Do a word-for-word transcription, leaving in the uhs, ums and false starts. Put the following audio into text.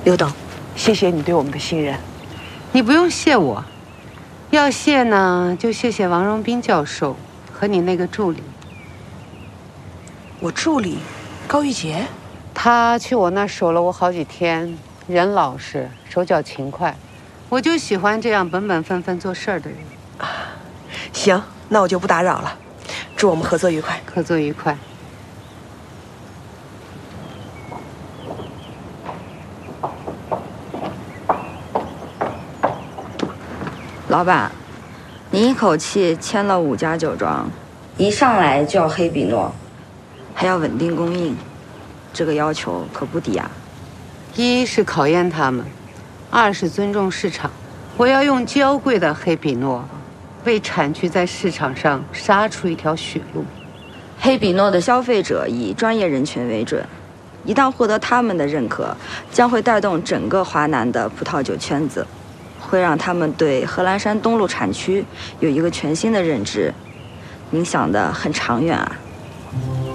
刘董，谢谢你对我们的信任。 你不用谢我，要谢呢就谢谢王荣斌教授和你那个助理。 我助理高玉洁， 他去我那儿守了我好几天，人老实，手脚勤快，我就喜欢这样本本分分做事儿的人。 啊，行，那我就不打扰了，祝我们合作愉快。 合作愉快。 老板，你一口气签了五家酒庄，一上来就要黑比诺，还要稳定供应，这个要求可不低啊。 一是考验他们，二是尊重市场。我要用娇贵的黑比诺，为产区在市场上杀出一条血路。 黑比诺的消费者以专业人群为准，一旦获得他们的认可，将会带动整个华南的葡萄酒圈子。会让他们对贺兰山东路产区有一个全新的认知。您想得很长远啊。